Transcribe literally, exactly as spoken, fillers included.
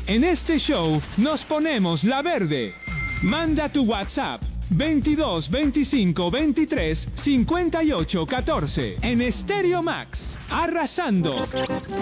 En este show nos ponemos la verde. Manda tu WhatsApp veintidós veinticinco veintitrés cincuenta y ocho catorce en Stereo Max, arrasando.